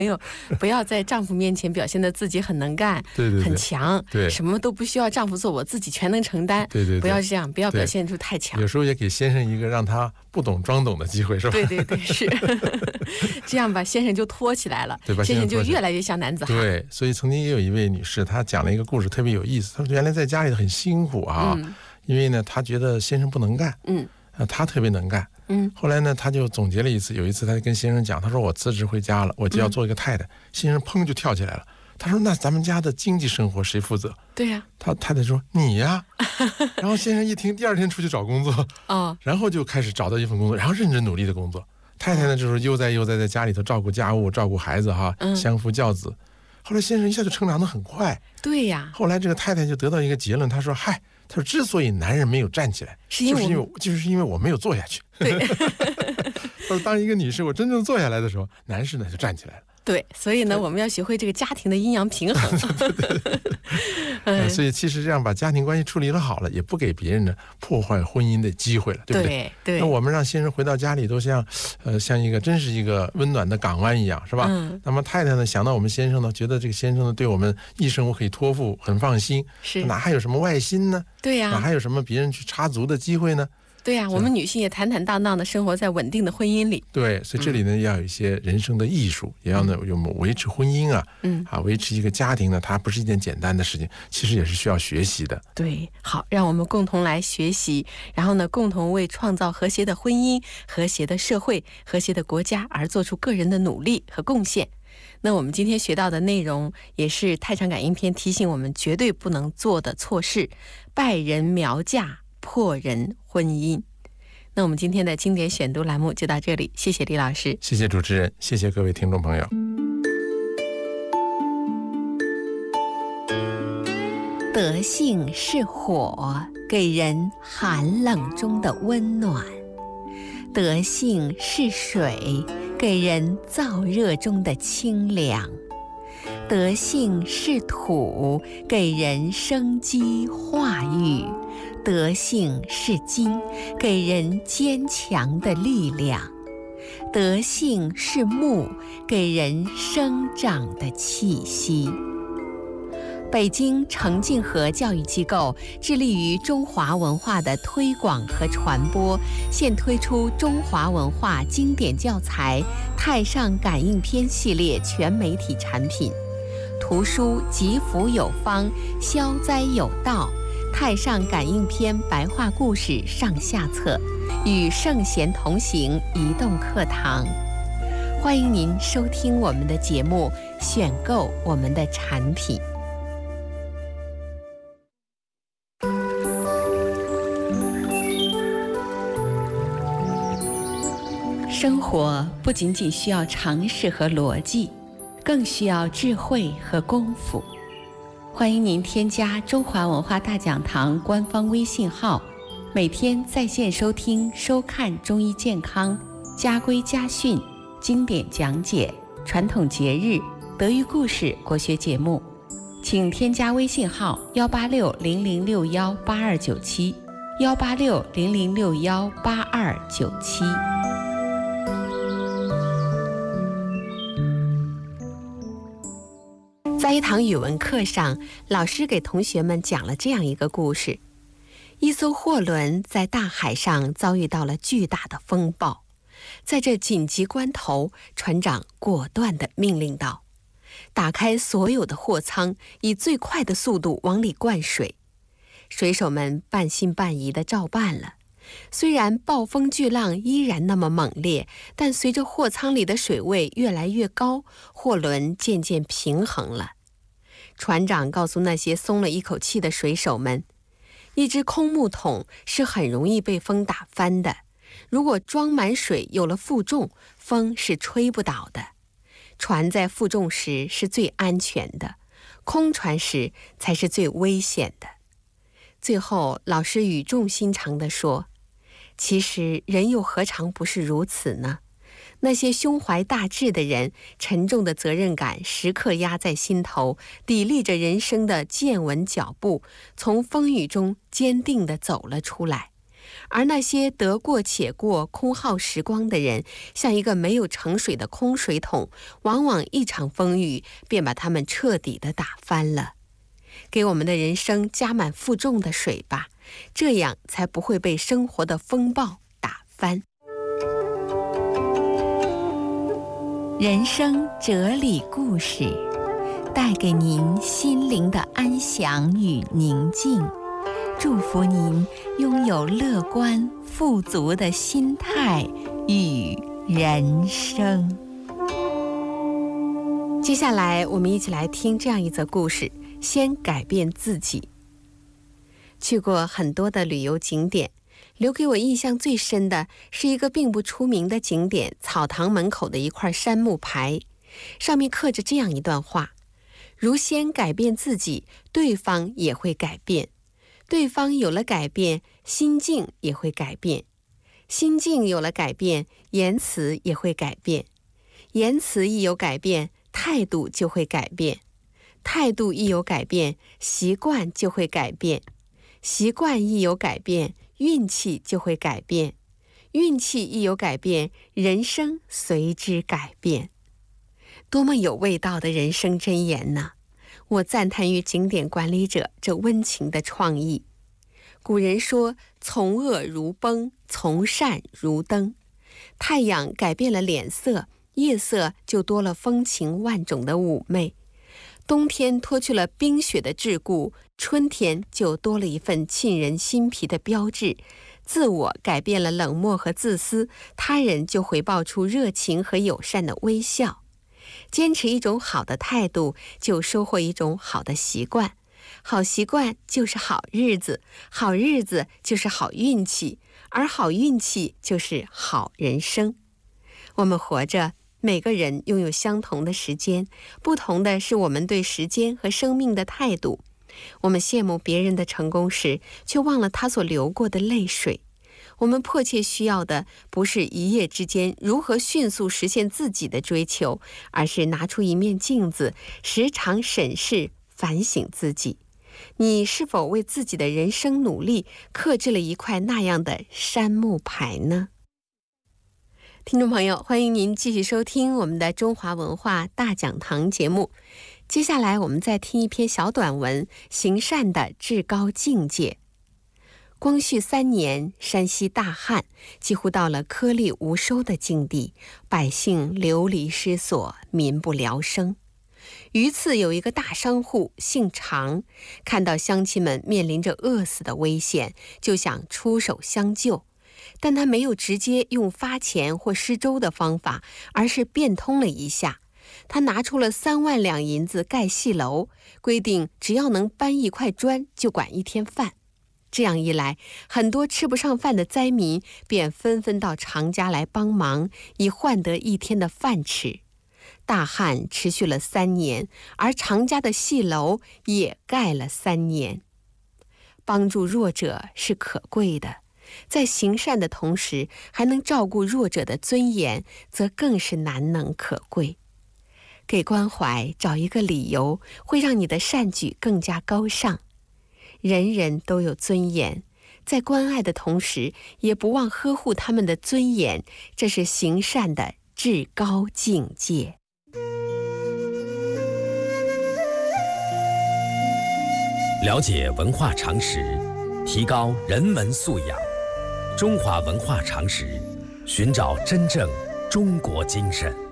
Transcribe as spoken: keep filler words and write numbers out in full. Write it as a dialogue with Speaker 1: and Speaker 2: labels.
Speaker 1: 友不要在丈夫面前表现得自己很能干，
Speaker 2: 对对对，
Speaker 1: 很强，
Speaker 2: 对，
Speaker 1: 什么都不需要丈夫做，我自己全能承担。
Speaker 2: 对对对，
Speaker 1: 不要这样，不要表现出太强。
Speaker 2: 有时候也给先生一个让他不懂装懂的机会，是吧？
Speaker 1: 对对对，是这样吧，先生就拖起来了，
Speaker 2: 对吧？
Speaker 1: 先生就越来越像男子汉。
Speaker 2: 对，所以曾经也有一位女士，她讲了一个故事，特别有意思。她说原来在家里很辛苦啊，嗯、因为呢，她觉得先生不能干，嗯，啊，她特别能干。嗯，后来呢，他就总结了一次。有一次，他就跟先生讲，他说：“我辞职回家了，我就要做一个太太。嗯”先生砰就跳起来了，他说：“那咱们家的经济生活谁负责？”
Speaker 1: 对呀、啊，
Speaker 2: 他太太说：“你呀。”然后先生一听，第二天出去找工作，哦，然后就开始找到一份工作，然后认真努力的工作。太太呢，就是悠哉悠哉在家里头照顾家务、照顾孩子哈，嗯、相夫教子。后来先生一下就成长得很快。
Speaker 1: 对呀。
Speaker 2: 后来这个太太就得到一个结论，她说：“嗨。”他说：“之所以男人没有站起来，
Speaker 1: 是因为
Speaker 2: 就是因为就是因为我没有坐下去。”
Speaker 1: 对。
Speaker 2: 他说：“当一个女士我真正坐下来的时候，男士呢就站起来了。”
Speaker 1: 对，所以呢，我们要学会这个家庭的阴阳平衡。
Speaker 2: 对对对呃、所以其实这样把家庭关系处理了好了，也不给别人呢破坏婚姻的机会了，对不对？
Speaker 1: 对对。
Speaker 2: 那我们让先生回到家里都像，呃，像一个真是一个温暖的港湾一样，是吧？嗯。那么太太呢，想到我们先生呢，觉得这个先生呢对我们一生我可以托付，很放心，
Speaker 1: 是
Speaker 2: 哪还有什么外心呢？
Speaker 1: 对呀、啊，
Speaker 2: 哪还有什么别人去插足的机会呢？
Speaker 1: 对呀、啊，我们女性也坦坦荡荡的生活在稳定的婚姻里。
Speaker 2: 对，所以这里呢、嗯、要有一些人生的艺术，也要呢有维持婚姻啊，嗯啊，维持一个家庭呢，它不是一件简单的事情，其实也是需要学习的。
Speaker 1: 对，好，让我们共同来学习，然后呢，共同为创造和谐的婚姻、和谐的社会、和谐的国家而做出个人的努力和贡献。那我们今天学到的内容，也是太上感应篇提醒我们绝对不能做的错事：拜人苗嫁，破人婚姻。那我们今天的经典选读栏目就到这里，谢谢李老师，
Speaker 2: 谢谢主持人，谢谢各位听众朋友。
Speaker 1: 德性是火，给人寒冷中的温暖；德性是水，给人燥热中的清凉；德性是土，给人生机化育；德性是金，给人坚强的力量；德性是木，给人生长的气息。北京程敬和教育机构致力于中华文化的推广和传播，现推出中华文化经典教材《太上感应篇》系列全媒体产品，图书集福有方，消灾有道，《太上感应篇》白话故事上下册，与圣贤同行移动课堂。欢迎您收听我们的节目，选购我们的产品。生活不仅仅需要常识和逻辑，更需要智慧和功夫。欢迎您添加中华文化大讲堂官方微信号，每天在线收听收看中医健康、家规家训、经典讲解、传统节日、德育故事、国学节目。请添加微信号幺八六零零六幺八二九七，幺八六零零六幺八二九七。在一堂语文课上，老师给同学们讲了这样一个故事：一艘货轮在大海上遭遇到了巨大的风暴，在这紧急关头，船长果断地命令道：打开所有的货舱，以最快的速度往里灌水。水手们半信半疑地照办了。虽然暴风巨浪依然那么猛烈，但随着货舱里的水位越来越高，货轮渐渐平衡了。船长告诉那些松了一口气的水手们，一只空木桶是很容易被风打翻的，如果装满水有了负重，风是吹不倒的。船在负重时是最安全的，空船时才是最危险的。最后，老师语重心长地说，其实人又何尝不是如此呢？那些胸怀大志的人，沉重的责任感时刻压在心头，砥砺着人生的健稳脚步，从风雨中坚定地走了出来。 而那些得过且过、空耗时光的人，像一个没有盛水的空水桶，往往一场风雨便把他们彻底地打翻了。给我们的人生加满负重的水吧，这样才不会被生活的风暴打翻。
Speaker 3: 人生哲理故事，带给您心灵的安详与宁静，祝福您拥有乐观富足的心态与人生。
Speaker 1: 接下来我们一起来听这样一则故事，先改变自己。去过很多的旅游景点，留给我印象最深的是一个并不出名的景点草堂门口的一块杉木牌，上面刻着这样一段话：如先改变自己，对方也会改变，对方有了改变，心境也会改变，心境有了改变，言辞也会改变，言辞一有改变，态度就会改变，态度一有改变，习惯就会改变，习惯一有改变，运气就会改变，运气一有改变，人生随之改变。多么有味道的人生箴言呢！我赞叹于景点管理者这温情的创意。古人说，从恶如崩，从善如登。太阳改变了脸色，夜色就多了风情万种的妩媚。冬天脱去了冰雪的桎梏，春天就多了一份沁人心脾的标志。自我改变了冷漠和自私，他人就回报出热情和友善的微笑。坚持一种好的态度，就收获一种好的习惯。好习惯就是好日子，好日子就是好运气，而好运气就是好人生。我们活着，每个人拥有相同的时间，不同的是我们对时间和生命的态度。我们羡慕别人的成功时，却忘了他所流过的泪水。我们迫切需要的不是一夜之间如何迅速实现自己的追求，而是拿出一面镜子，时常审视反省自己。你是否为自己的人生努力刻制了一块那样的杉木牌呢？听众朋友，欢迎您继续收听我们的中华文化大讲堂节目。接下来我们再听一篇小短文，行善的至高境界。光绪三年，山西大旱，几乎到了颗粒无收的境地，百姓流离失所，民不聊生。榆次有一个大商户，姓常，看到乡亲们面临着饿死的危险，就想出手相救。但他没有直接用发钱或施粥的方法，而是变通了一下。他拿出了三万两银子盖戏楼，规定只要能搬一块砖，就管一天饭。这样一来，很多吃不上饭的灾民便纷纷到常家来帮忙，以换得一天的饭吃。大旱持续了三年，而常家的戏楼也盖了三年。帮助弱者是可贵的，在行善的同时，还能照顾弱者的尊严，则更是难能可贵。给关怀找一个理由，会让你的善举更加高尚。人人都有尊严，在关爱的同时，也不忘呵护他们的尊严，这是行善的至高境界。
Speaker 4: 了解文化常识，提高人文素养。中华文化常识，寻找真正中国精神。